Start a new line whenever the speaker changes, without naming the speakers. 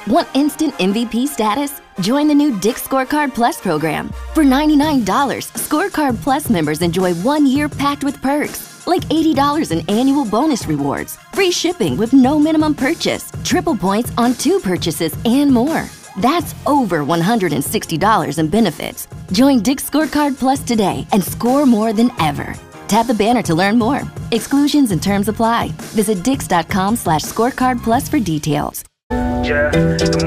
Want instant MVP status? Join the new Dick's Scorecard Plus program. For $99, Scorecard Plus members enjoy 1 year packed with perks, like $80 in annual bonus rewards, free shipping with no minimum purchase, triple points on 2 purchases, and more. That's over $160 in benefits. Join Dick's Scorecard Plus today and score more than ever. Tap the banner to learn more. Exclusions and terms apply. Visit dix.com/scorecardplus for details.
Yeah.